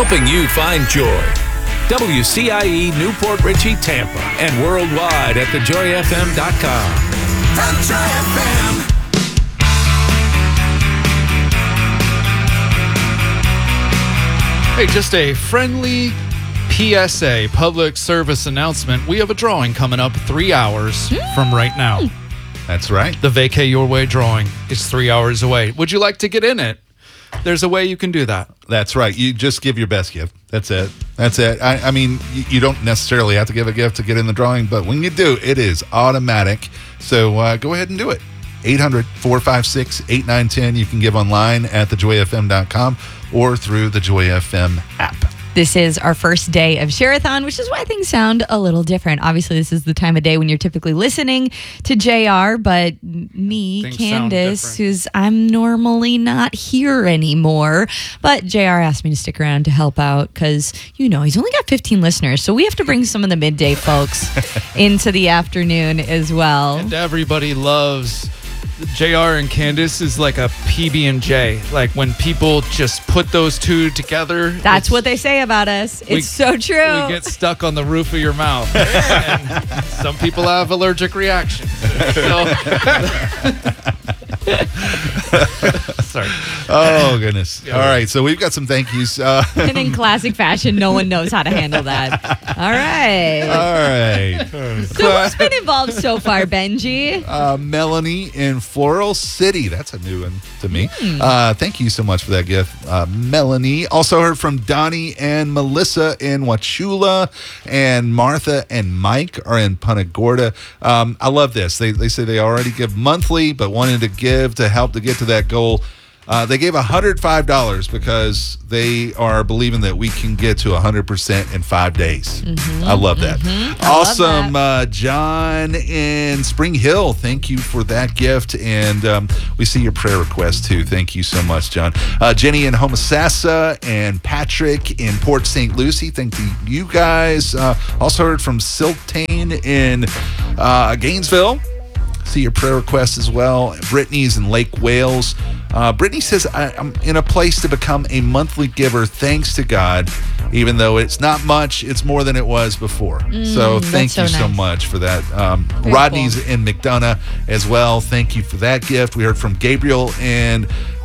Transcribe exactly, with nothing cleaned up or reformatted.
helping you find joy. W C I E Newport Richey, Tampa, and worldwide at the joy f m dot com. The Joy F M. Hey, just a friendly P S A, public service announcement. We have a drawing coming up three hours from right now. That's right. The Vacay Your Way drawing is three hours away. Would you like to get in it? There's a way you can do that. That's right. You just give your best gift. That's it. That's it. I, I mean, you, you don't necessarily have to give a gift to get in the drawing, but when you do, it is automatic. So uh, go ahead and do it. eight hundred, four five six, eight nine one zero. You can give online at the joy f m dot com or through the Joy F M app. This is our first day of Share-a-thon, which is why things sound a little different. Obviously, this is the time of day when you're typically listening to J R, but me, Things Candace, who's I'm normally not here anymore, but J R asked me to stick around to help out because, you know, he's only got fifteen listeners, so we have to bring some of the midday folks into the afternoon as well. And everybody loves J R and Candace is like a P B and J. Like when people just put those two together. That's what they say about us. It's we, so true. We get stuck on the roof of your mouth. And some people have allergic reactions. So, sorry. Oh, goodness. Yeah. All right. So we've got some thank yous. Uh, And in classic fashion, no one knows how to handle that. All right. all right. So who's been involved so far, Benji? Uh, Melanie in Floral City. That's a new one to me. Uh, thank you so much for that gift, uh, Melanie. Also heard from Donnie and Melissa in Wachula, and Martha and Mike are in Punta Gorda. Um, I love this. They, they say they already give monthly, but wanted to give to help to get to that goal. Uh, they gave one hundred five dollars because they are believing that we can get to one hundred percent in five days. Mm-hmm, I love that. Mm-hmm. Awesome. Love that. Uh, John in Spring Hill, thank you for that gift. And um, we see your prayer request, too. Thank you so much, John. Uh, Jenny in Homosassa and Patrick in Port Saint Lucie, thank you guys. Uh, also heard from Siltane in uh, Gainesville. See your prayer request as well. Brittany's in Lake Wales. Uh, Brittany says, I, I'm in a place to become a monthly giver, thanks to God. Even though it's not much, it's more than it was before. Mm, so thank so you so nice. much for that. Um, Very Rodney's cool. in McDonough as well. Thank you for that gift. We heard from Gabriel in